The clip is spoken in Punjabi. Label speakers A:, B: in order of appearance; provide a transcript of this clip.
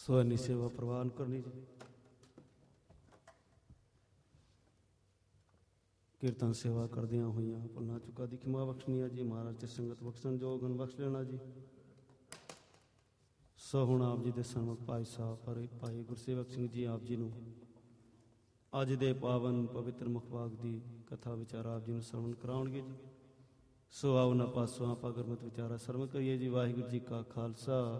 A: ਸੋ ਇੰਨੀ ਸੇਵਾ ਪ੍ਰਵਾਨ ਕਰਨੀ ਜੀ। ਕੀਰਤਨ ਸੇਵਾ ਕਰਦਿਆਂ ਹੋਈਆਂ ਭੁੱਲਾਂ ਚੁੱਕਾ ਦੀ ਖਿਮਾ ਬਖਸ਼ਣੀ ਜੀ। ਮਹਾਰਾਜ ਤੇ ਸੰਗਤ ਬਖਸ਼ਣ ਜੋ ਗੁਣ ਬਖਸ਼ ਲੈਣਾ ਜੀ। ਸੋ ਹੁਣ ਆਪ ਜੀ ਦੇ ਸਨਮੁਖ ਭਾਈ ਸਾਹਿਬ ਪਰ ਭਾਈ ਗੁਰਸੇਵਕ ਸਿੰਘ ਜੀ ਆਪ ਜੀ ਨੂੰ ਅੱਜ ਦੇ ਪਾਵਨ ਪਵਿੱਤਰ ਮੁਖਵਾਕ ਦੀ ਕਥਾ ਵਿਚਾਰਾ ਆਪ ਜੀ ਨੂੰ ਸਰਵਣ ਕਰਾਉਣਗੇ ਜੀ। ਸੋ ਆਓ ਨਾ ਪਾਸੋਂ ਆਪਾਂ ਗੁਰਮਤਿ ਵਿਚਾਰਾ ਸਰਵਣ ਕਰੀਏ ਜੀ। ਵਾਹਿਗੁਰੂ ਜੀ ਕਾ ਖਾਲਸਾ